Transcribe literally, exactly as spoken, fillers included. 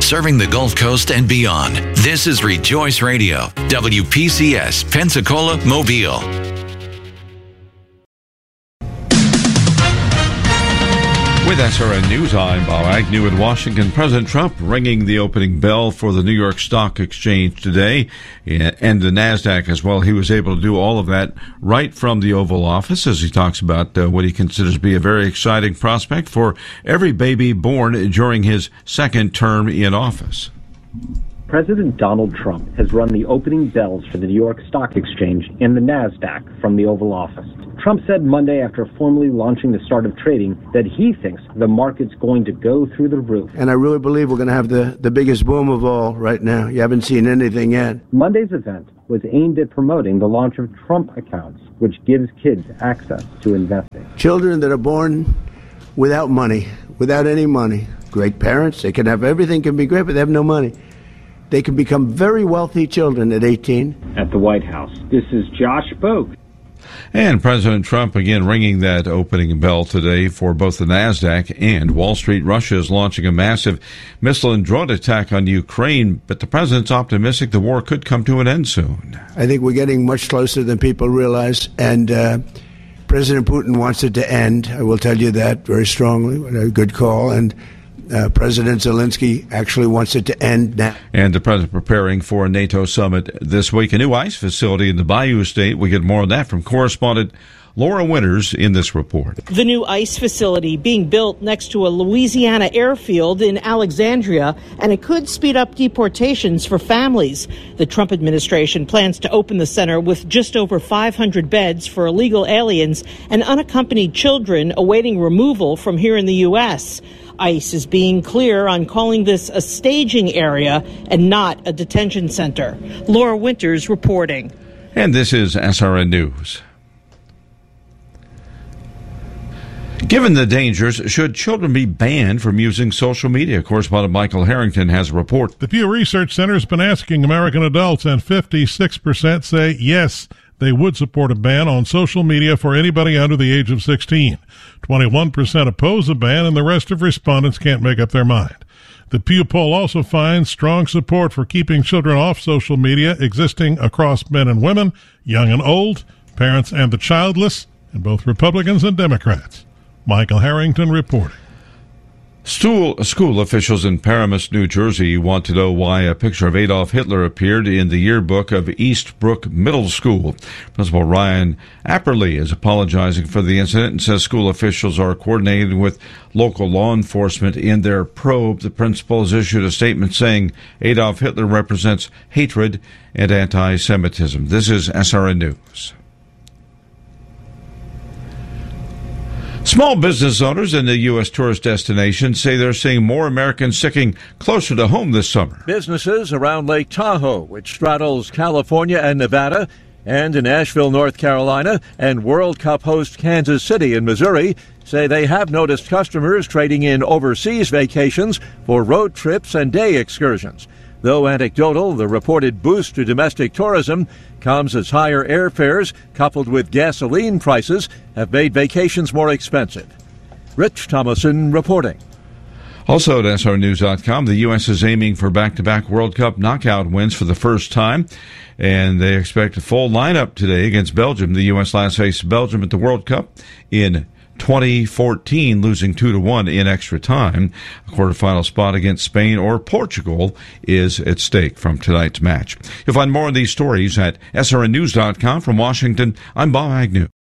serving the Gulf Coast and beyond. This is Rejoice Radio, W P C S, Pensacola, Mobile. With S R N News, I'm Bob Agnew in Washington. President Trump ringing the opening bell for the New York Stock Exchange today and the NASDAQ as well. He was able to do all of that right from the Oval Office as he talks about uh, what he considers to be a very exciting prospect for every baby born during his second term in office. President Donald Trump has rung the opening bells for the New York Stock Exchange and the NASDAQ from the Oval Office. Trump said Monday, after formally launching the start of trading, that he thinks the market's going to go through the roof. And I really believe we're going to have the, the biggest boom of all right now. You haven't seen anything yet. Monday's event was aimed at promoting the launch of Trump accounts, which gives kids access to investing. Children that are born without money, without any money, great parents, they can have everything, can be great, but they have no money. They can become very wealthy children at eighteen. At the White House, this is Josh Boak. And President Trump again ringing that opening bell today for both the NASDAQ and Wall Street. Russia is launching a massive missile and drone attack on Ukraine, but the president's optimistic the war could come to an end soon. I think we're getting much closer than people realize, and uh, President Putin wants it to end. I will tell you that very strongly. A good call. And Uh, President Zelensky actually wants it to end now. And the president preparing for a NATO summit this week. A new ICE facility in the Bayou State. We get more on that from correspondent Laura Winters in this report. The new ICE facility being built next to a Louisiana airfield in Alexandria, and it could speed up deportations for families. The Trump administration plans to open the center with just over five hundred beds for illegal aliens and unaccompanied children awaiting removal from here in the U S ICE is being clear on calling this a staging area and not a detention center. Laura Winters reporting. And this is S R N News. Given the dangers, should children be banned from using social media? Correspondent Michael Harrington has a report. The Pew Research Center has been asking American adults, and fifty-six percent say yes, they would support a ban on social media for anybody under the age of sixteen. twenty-one percent oppose a ban, and the rest of respondents can't make up their mind. The Pew poll also finds strong support for keeping children off social media existing across men and women, young and old, parents and the childless, and both Republicans and Democrats. Michael Harrington reporting. School, school officials in Paramus, New Jersey want to know why a picture of Adolf Hitler appeared in the yearbook of Eastbrook Middle School. Principal Ryan Apperly is apologizing for the incident and says school officials are coordinating with local law enforcement in their probe. The principal has issued a statement saying Adolf Hitler represents hatred and anti-Semitism. This is S R N News. Small business owners in the U S tourist destinations say they're seeing more Americans sticking closer to home this summer. Businesses around Lake Tahoe, which straddles California and Nevada, and in Asheville, North Carolina, and World Cup host Kansas City in Missouri, say they have noticed customers trading in overseas vacations for road trips and day excursions. Though anecdotal, the reported boost to domestic tourism comes as higher airfares coupled with gasoline prices have made vacations more expensive. Rich Thomason reporting. Also at S R News dot com, the U S is aiming for back-to-back World Cup knockout wins for the first time, and they expect a full lineup today against Belgium. The U S last faced Belgium at the World Cup in twenty fourteen, losing two to one in extra time. A quarterfinal spot against Spain or Portugal is at stake from tonight's match. You'll find more of these stories at S R N News dot com. From Washington, I'm Bob Agnew.